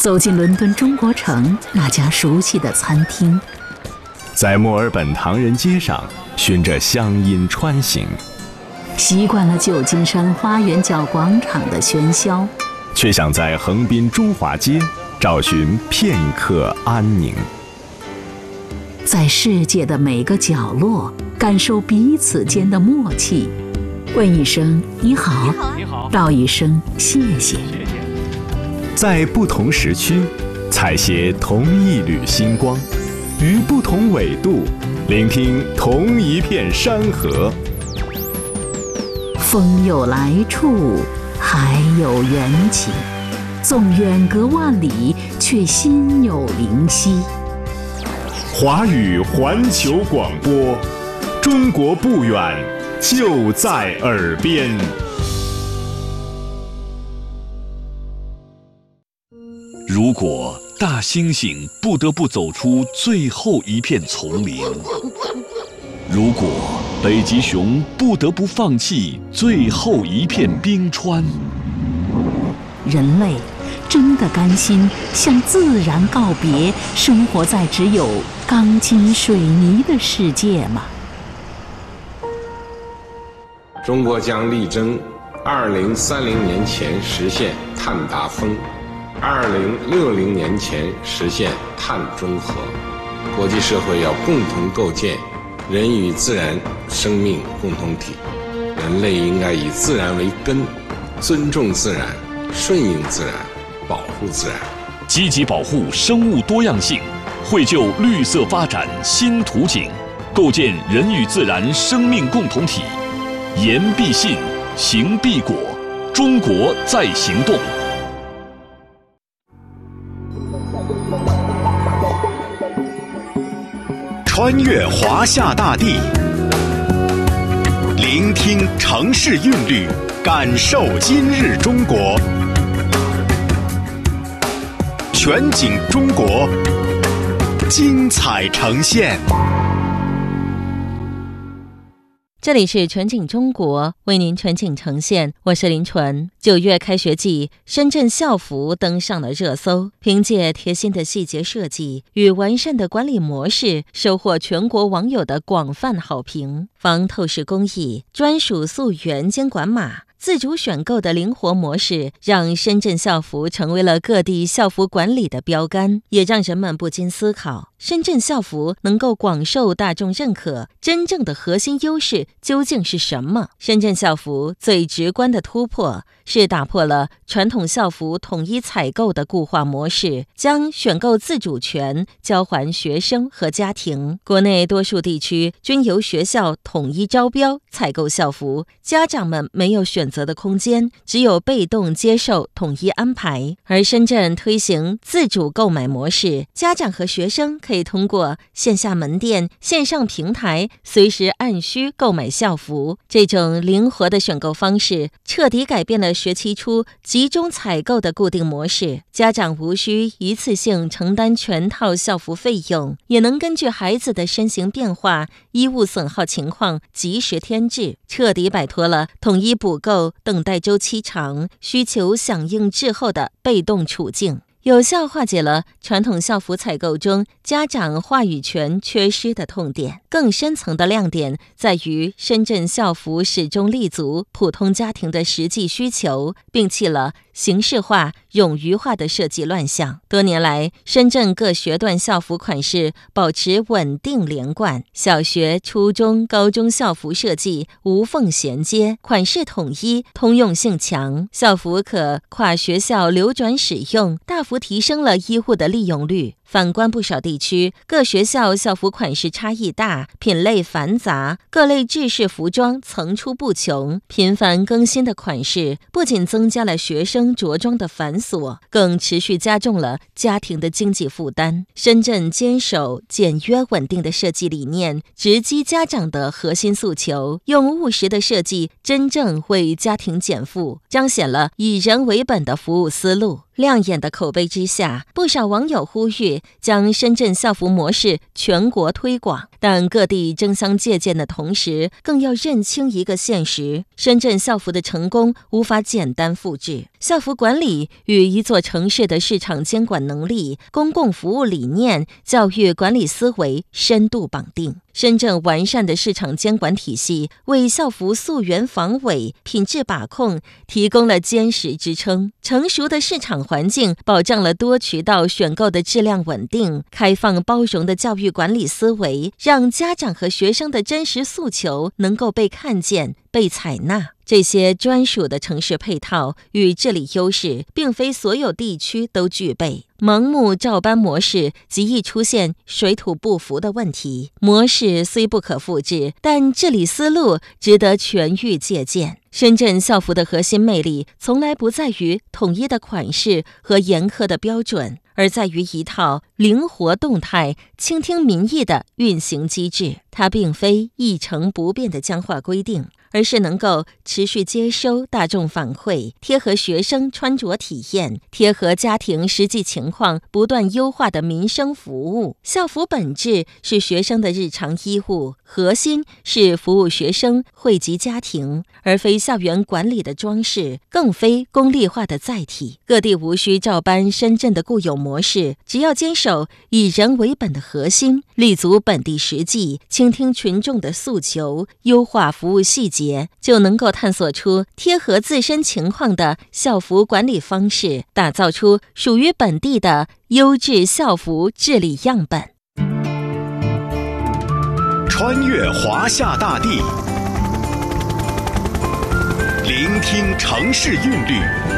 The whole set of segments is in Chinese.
走进伦敦中国城那家熟悉的餐厅， 在墨尔本唐人街上循着乡音穿行， 习惯了旧金山花园角广场的喧嚣， 却想在横滨中华街找寻片刻安宁。 在世界的每个角落感受彼此间的默契，问一声你好，道一声谢谢。 在不同时区采撷同一缕星光，于不同纬度聆听同一片山河。 风有来处，海有缘起，纵远隔万里，却心有灵犀。 华语环球广播，中国不远，就在耳边。 如果大猩猩不得不走出最后一片丛林，如果北极熊不得不放弃最后一片冰川， 人类真的甘心向自然告别，生活在只有钢筋水泥的世界吗？ 中国将力争2030年前实现碳达峰，2060年前实现碳中和。国际社会要共同构建人与自然生命共同体，人类应该以自然为根，尊重自然，顺应自然，保护自然， 积极保护生物多样性，绘就绿色发展新图景，构建人与自然生命共同体。言必信，行必果，中国在行动。 穿越华夏大地，聆听城市韵律，感受今日中国。全景中国，精彩呈现。 这里是全景中国，为您全景呈现，我是林纯。9月开学季，深圳校服登上了热搜，凭借贴心的细节设计与完善的管理模式，收获全国网友的广泛好评。防透视工艺、专属溯源监管码、自主选购的灵活模式，让深圳校服成为了各地校服管理的标杆，也让人们不禁思考，深圳校服能够广受大众认可，真正的核心优势究竟是什么？深圳校服最直观的突破是打破了传统校服统一采购的固化模式，将选购自主权交还学生和家庭。国内多数地区均由学校统一招标采购校服，家长们没有选择的空间，只有被动接受统一安排。而深圳推行自主购买模式，家长和学生可以通过线下门店、线上平台随时按需购买校服。这种灵活的选购方式彻底改变了学期初集中采购的固定模式，家长无需一次性承担全套校服费用，也能根据孩子的身形变化、衣物损耗情况及时添置，彻底摆脱了统一补购、等待周期长、需求响应滞后的被动处境，有效化解了传统校服采购中家长话语权缺失的痛点。更深层的亮点在于，深圳校服始终立足普通家庭的实际需求，摒弃了形式化、冗余化的设计乱象。多年来，深圳各学段校服款式保持稳定连贯，小学、初中、高中校服设计无缝衔接，款式统一，通用性强，校服可跨学校流转使用，大幅提升了医护的利用率。反观不少地区，各学校校服款式差异大，品类繁杂，各类制式服装层出不穷，频繁更新的款式不仅增加了学生着装的繁琐，更持续加重了家庭的经济负担。深圳坚守简约稳定的设计理念，直击家长的核心诉求，用务实的设计真正为家庭减负，彰显了以人为本的服务思路。 亮眼的口碑之下，不少网友呼吁将深圳校服模式全国推广。但各地争相借鉴的同时，更要认清一个现实：深圳校服的成功无法简单复制。校服管理与一座城市的市场监管能力、公共服务理念、教育管理思维深度绑定。深圳完善的市场监管体系为校服溯源防伪、品质把控提供了坚实支撑。成熟的市场环境保障了多渠道选购的质量稳定。开放包容的教育管理思维，让家长和学生的真实诉求能够被看见、被采纳。这些专属的城市配套与治理优势，并非所有地区都具备。盲目照搬模式极易出现水土不服的问题。模式虽不可复制，但治理思路值得全域借鉴。深圳校服的核心魅力从来不在于统一的款式和严苛的标准，而在于一套灵活动态、倾听民意的运行机制。它并非一成不变的僵化规定，而是能够持续接收大众反馈，贴合学生穿着体验，贴合家庭实际情况，不断优化的民生服务。校服本质是学生的日常衣物，核心是服务学生、惠及家庭，而非校园管理的装饰，更非功利化的载体。各地无需照搬深圳的固有模式，只要坚守以人为本的核心，立足本地实际，倾听群众的诉求，优化服务细节，就能够探索出贴合自身情况的校服管理方式，打造出属于本地的优质校服治理样本。 穿越华夏大地，聆听城市韵律，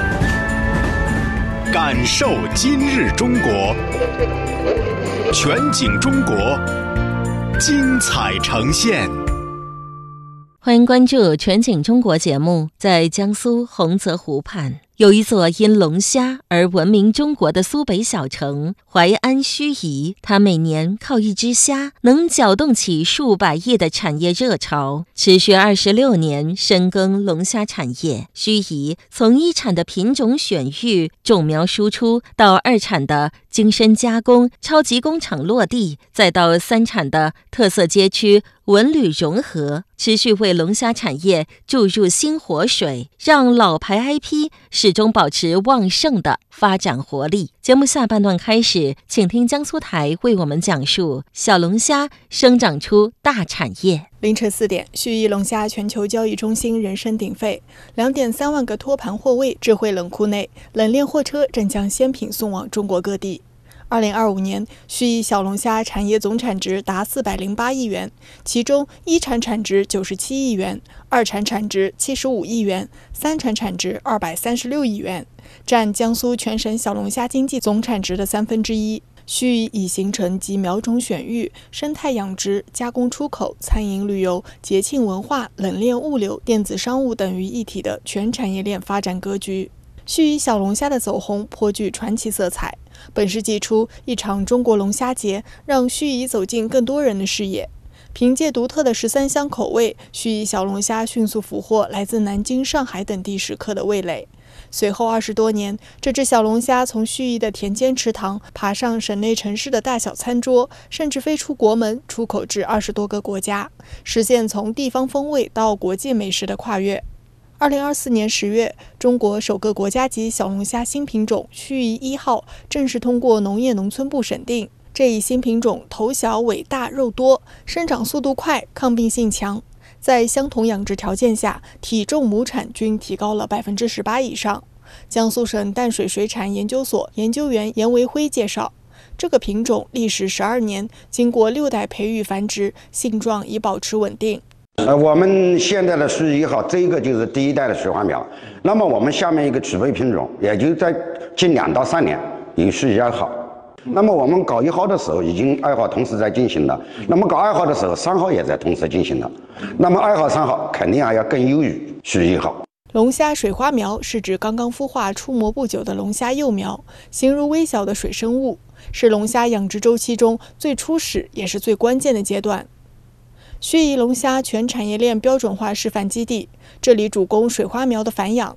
感受今日中国。全景中国，精彩呈现。 欢迎关注全景中国节目。在江苏洪泽湖畔，有一座因龙虾而闻名中国的苏北小城淮安盱眙。它每年靠一只虾能搅动起数百亿的产业热潮，持续26年深耕龙虾产业。盱眙从一产的品种选育、种苗输出，到二产的精深加工、超级工厂落地，再到三产的特色街区文旅融合，持续为龙虾产业注入新活水，让老牌 IP 始终保持旺盛的发展活力。节目下半段开始，请听江苏台为我们讲述小龙虾生长出大产业。 凌晨4点，盱眙龙虾全球交易中心人声鼎沸，2.3万个托盘货位，智慧冷库内，冷链货车正将鲜品送往中国各地。2025年，盱眙小龙虾产业总产值达408亿元，其中一产产值97亿元，二产产值75亿元，三产产值236亿元，占江苏全省小龙虾经济总产值的1/3。盱眙已形成集苗种选育、生态养殖、加工出口、餐饮旅游、节庆文化、冷链物流、电子商务等于一体的全产业链发展格局。盱眙小龙虾的走红颇具传奇色彩。本世纪初，一场中国龙虾节让盱眙走进更多人的视野。凭借独特的13香口味，盱眙小龙虾迅速俘获来自南京、上海等地食客的味蕾。随后20多年，这只小龙虾从盱眙的田间池塘爬上省内城市的大小餐桌，甚至飞出国门，出口至20多个国家，实现从地方风味到国际美食的跨越。2024年10月，中国首个国家级小龙虾新品种盱眙1号正式通过农业农村部审定。这一新品种头小尾大肉多，生长速度快，抗病性强，在相同养殖条件下，体重亩产均提高了18%以上。江苏省淡水水产研究所研究员严维辉介绍，这个品种历时12年，经过6代培育繁殖，性状已保持稳定。 我们现在的盱眙1号，这个就是第1代的水花苗。那么我们下面一个储备品种，也就在近2到3年有盱眙2号。那么我们搞1号的时候，已经2号同时在进行了。那么搞2号的时候，3号也在同时进行了。那么2号、3号肯定还要更优于盱眙1号。 龙虾水花苗是指刚刚孵化出模不久的龙虾幼苗，形如微小的水生物，是龙虾养殖周期中最初始也是最关键的阶段。盱眙龙虾全产业链标准化示范基地，这里主攻水花苗的繁养，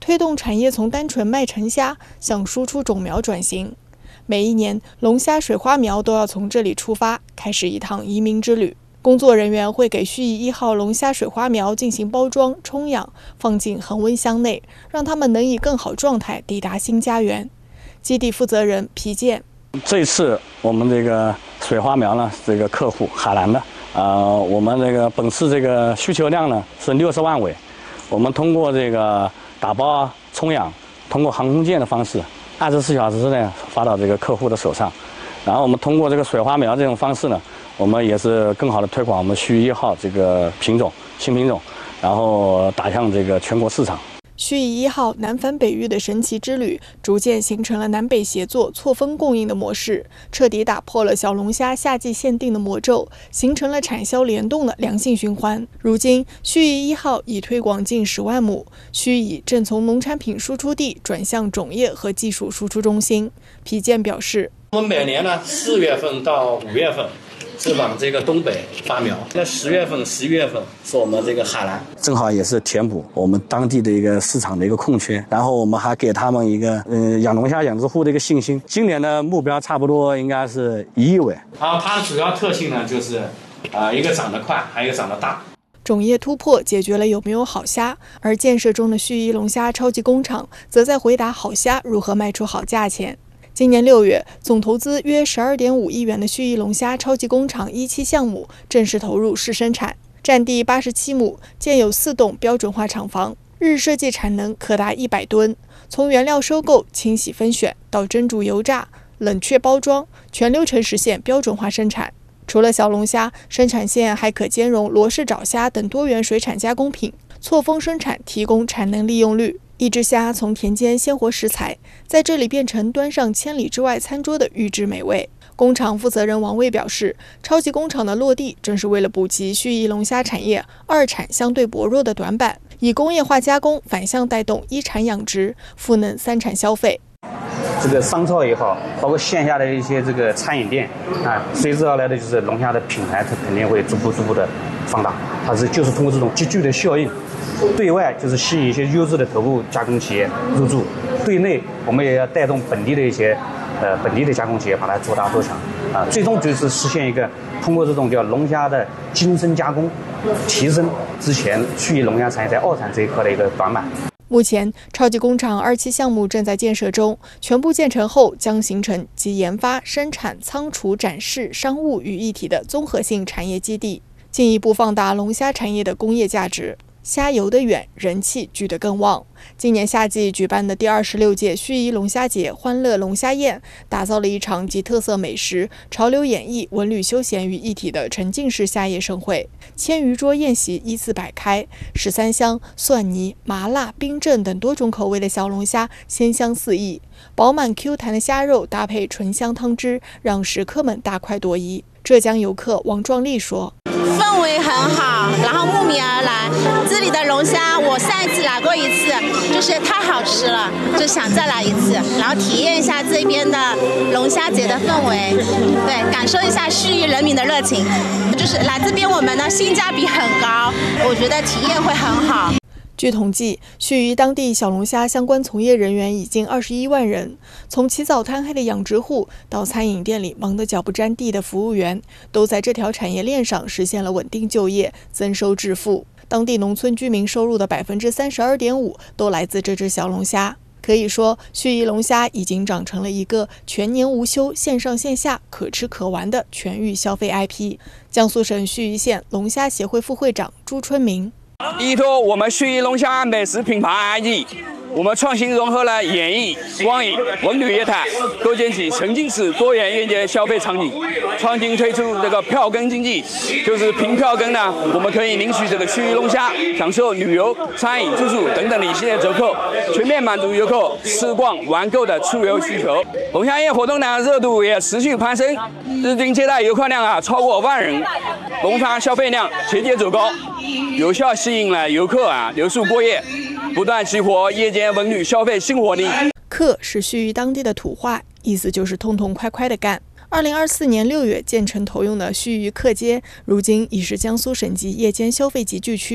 推动产业从单纯卖成虾向输出种苗转型。每一年，龙虾水花苗都要从这里出发，开始一趟移民之旅。工作人员会给盱眙1号龙虾水花苗进行包装、冲养，放进恒温箱内，让它们能以更好状态抵达新家园。基地负责人皮健： 这次我们这个水花苗呢，这个客户海南的，我们这个本次这个需求量呢是60万尾，我们通过这个打包冲养，通过航空件的方式，24小时之内发到这个客户的手上。然后我们通过这个水花苗这种方式呢，我们也是更好的推广我们盱眙1号这个品种新品种，然后打向这个全国市场。 盱眙1号南返北域的神奇之旅，逐渐形成了南北协作、错峰供应的模式，彻底打破了小龙虾夏季限定的魔咒，形成了产销联动的良性循环。如今，盱眙1号已推广近10万亩，盱眙正从农产品输出地转向种业和技术输出中心。皮健表示， 我们每年呢4月份到5月份是往这个东北发苗，那10月份、11月份是我们这个海南， 正好也是填补我们当地的一个市场的一个空缺，然后我们还给他们一个养龙虾养殖户的一个信心。今年的目标差不多应该是1亿尾。 然后它的主要特性呢就是一个长得快，还有一个长得大。 种业突破解决了有没有好虾，而建设中的盱眙龙虾超级工厂则在回答好虾如何卖出好价钱。今年6月，总投资约12.5亿元的盱眙龙虾超级工厂1期项目正式投入试生产，占地87亩，建有4栋标准化厂房，日设计产能可达100吨。从原料收购、清洗分选到蒸煮油炸、冷却包装，全流程实现标准化生产。除了小龙虾，生产线还可兼容罗氏爪虾等多元水产加工品，错峰生产提供产能利用率。一只虾从田间鲜活食材，在这里变成端上千里之外餐桌的预制美味。工厂负责人王卫表示，超级工厂的落地正是为了补齐盱眙龙虾产业二产相对薄弱的短板，以工业化加工反向带动一产养殖，赋能3产消费。 这个商超也好，包括线下的一些这个餐饮店随之而来的就是龙虾的品牌，它肯定会逐步的放大。它就是通过这种集聚的效应，对外就是吸引一些优质的头部加工企业入驻，对内我们也要带动本地的一些本地的加工企业把它做大做强最终就是实现一个通过这种叫龙虾的精深加工，提升之前盱眙龙虾产业在2产这一块的一个短板。 目前，超级工厂2期项目正在建设中，全部建成后将形成集研发、生产、仓储、展示、商务于一体的综合性产业基地，进一步放大龙虾产业的工业价值。虾游得远，人气聚得更旺。今年夏季举办的第26届盱眙龙虾节欢乐龙虾宴，打造了一场集特色美食、潮流演绎、文旅休闲于一体的沉浸式夏夜盛会。1000余桌宴席依次摆开，13香、蒜泥、麻辣、冰镇等多种口味的小龙虾鲜香四溢，饱满 Q 弹的虾肉搭配醇香汤汁，让食客们大快朵颐。浙江游客王壮丽说：“ 氛围很好，然后慕名而来。这里的龙虾，我上一次来过一次，就是太好吃了，就想再来一次，然后体验一下这边的龙虾节的氛围，对，感受一下盱眙人民的热情。就是来这边，我们的性价比很高，我觉得体验会很好。” 据统计，盱眙当地小龙虾相关从业人员已近21万人，从起早贪黑的养殖户到餐饮店里忙得脚不沾地的服务员，都在这条产业链上实现了稳定就业、增收致富。当地农村居民收入的32.5%都来自这只小龙虾。可以说，盱眙龙虾已经长成了一个全年无休、线上线下可吃可玩的全域消费 IP。江苏省盱眙县龙虾协会副会长朱春明。 依托我们盱眙龙虾美食品牌 ID， 我们创新融合了演艺、光影、文旅业态，构建起沉浸式多元愿景消费场景。创新推出这个票根经济，就是凭票根呢，我们可以领取这个盱眙龙虾，享受旅游、餐饮、住宿等等的一系列折扣，全面满足游客吃逛玩购的出游需求。龙虾宴活动呢，热度也持续攀升，日均接待游客量超过1万人，龙虾消费量节节走高，有效吸引了游客留宿过夜，不断激活夜间文旅消费新活力。 客是盱眙当地的土话，意思就是痛痛快快的干。2024年6月建成投用的盱眙客街，如今已是江苏省级夜间消费集聚区。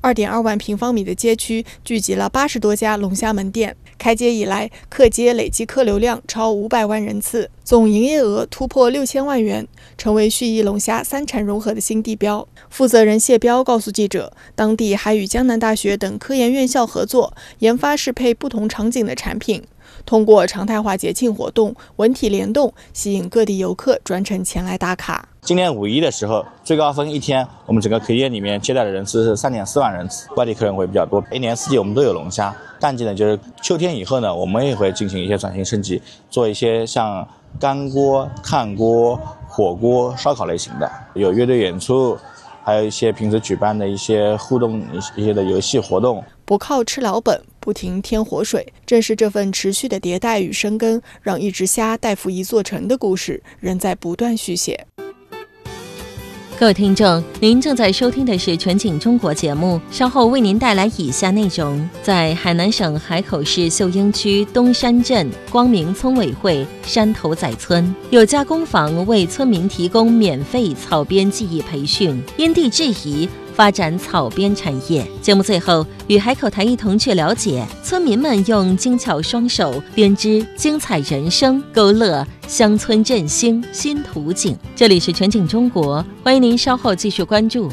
2.2万平方米的街区聚集了80多家龙虾门店。开街以来，客街累计客流量超500万人次，总营业额突破6000万元，成为盱眙龙虾3产融合的新地标。负责人谢彪告诉记者，当地还与江南大学等科研院校合作，研发适配不同场景的产品，通过常态化节庆活动、文体联动，吸引各地游客专程前来打卡。 今年5·1的时候，最高峰一天，我们整个客业里面接待的人次是3.4万人次，外地客人会比较多。一年四季我们都有龙虾，淡季呢就是秋天以后呢，我们也会进行一些转型升级，做一些像干锅、炭锅、火锅、烧烤类型的，有乐队演出，还有一些平时举办的一些互动一些的游戏活动。 不靠吃老本，不停添活水，正是这份持续的迭代与深耕，让一只虾带负一座城的故事仍在不断续写。 各位听众，您正在收听的是全景中国节目，稍后为您带来以下内容。在海南省海口市秀英区东山镇光明村委会山头仔村，有家工坊为村民提供免费草编技艺培训，因地制宜发展草编产业。节目最后与海口台一同去了解村民们用精巧双手编织精彩人生，勾勒乡村振兴新图景。这里是全景中国，欢迎您稍后继续关注。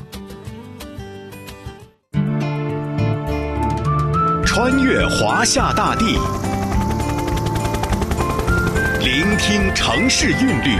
穿越华夏大地，聆听城市韵律，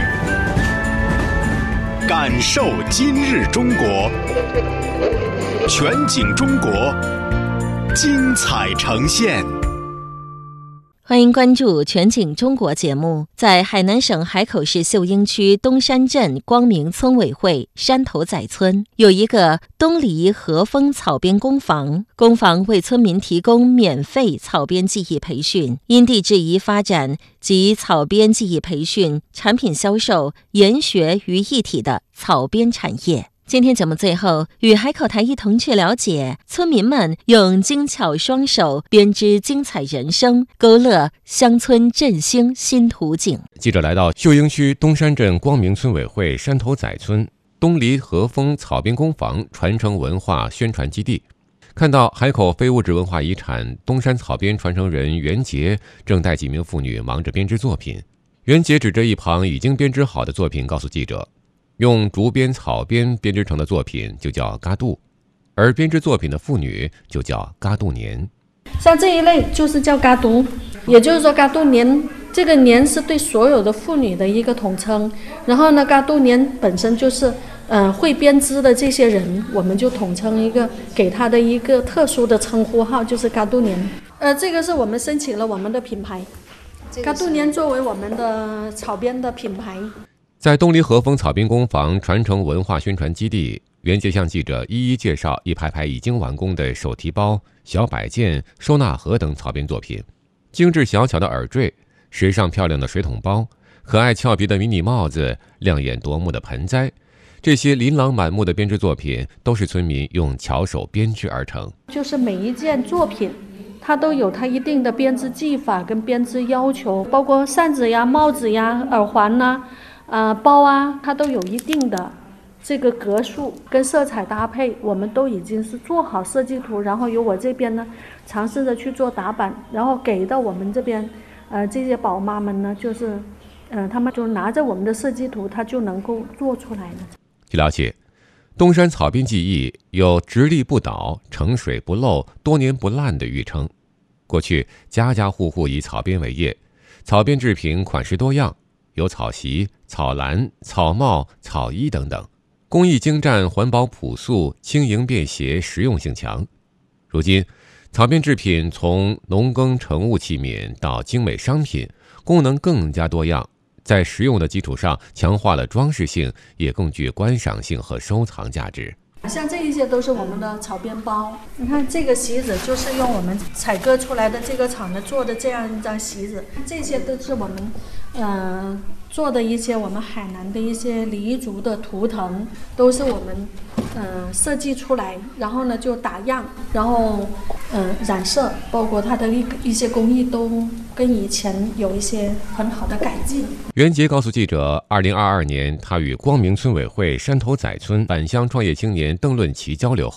感受今日中国。全景中国，精彩呈现。 欢迎关注全景中国节目。在海南省海口市秀英区东山镇光明村委会山头仔村，有一个东篱和风草编工坊，工坊为村民提供免费草编技艺培训，因地制宜发展及草编技艺培训、产品销售、研学于一体的草编产业。今天节目最后与海口台一同去了解村民们用精巧双手编织精彩人生，勾勒乡村振兴新图景。 记者来到秀英区东山镇光明村委会山头仔村东篱和风草编工坊传承文化宣传基地，看到海口非物质文化遗产东山草编传承人袁杰正带几名妇女忙着编织作品。袁杰指着一旁已经编织好的作品告诉记者，用竹编草编编织成的作品就叫嘎杜，而编织作品的妇女就叫嘎杜年。 像这一类就是叫嘎杜，也就是说嘎杜年，这个年是对所有的妇女的一个统称。然后呢，嘎杜年本身就是会编织的这些人，我们就统称一个，给他的一个特殊的称呼号，就是嘎杜年。这个是我们申请了我们的品牌，嘎杜年作为我们的草编的品牌。 在东篱和风草编工坊传承文化宣传基地，袁杰向记者一一介绍一排排已经完工的手提包、小摆件、收纳盒等草编作品，精致小巧的耳坠、时尚漂亮的水桶包、可爱俏皮的迷你帽子、亮眼夺目的盆栽，这些琳琅满目的编织作品都是村民用巧手编织而成。 就是每一件作品它都有它一定的编织技法跟编织要求，包括扇子呀、帽子呀、耳环呐、包啊，它都有一定的这个格数跟色彩搭配，我们都已经是做好设计图，然后由我这边呢尝试着去做打版，然后给到我们这边这些宝妈们呢，就是他们就拿着我们的设计图，它就能够做出来了。 据了解，东山草编技艺有直立不倒、盛水不漏、多年不烂的誉称。过去家家户户以草编为业，草编制品款式多样，有草席、草篮、草帽、草衣等等，工艺精湛，环保朴素，轻盈便携，实用性强。如今草编制品从农耕成物器皿到精美商品，功能更加多样，在实用的基础上强化了装饰性，也更具观赏性和收藏价值。 像这一些都是我们的草编包，你看这个席子就是用我们采割出来的这个厂的做的这样一张席子，这些都是我们做的一些我们海南的一些黎族的图腾，都是我们设计出来，然后呢就打样，然后染色，包括它的一些工艺都跟以前有一些很好的改进。 袁杰告诉记者，2022年他与光明村委会山头仔村返乡创业青年邓论奇交流后，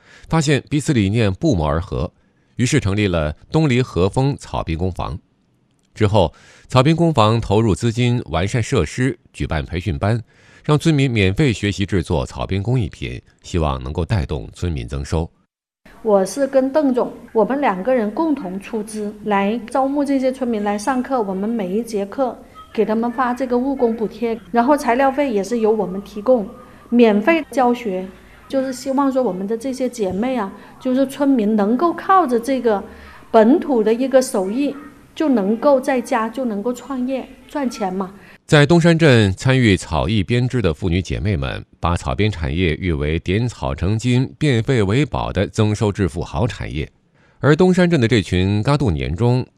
发现彼此理念不谋而合，于是成立了东篱和风草编工坊。之后，草编工坊投入资金完善设施，举办培训班，让村民免费学习制作草编工艺品，希望能够带动村民增收。 我是跟邓总，我们2个人共同出资来招募这些村民来上课，我们每一节课给他们发这个务工补贴，然后材料费也是由我们提供，免费教学，就是希望说我们的这些姐妹啊，就是村民能够靠着这个本土的一个手艺，就能够在家就能够创业赚钱嘛。 在东山镇参与草艺编织的妇女姐妹们，把草编产业誉为点草成金、变废为宝的增收致富好产业。而东山镇的这群嘎度年中，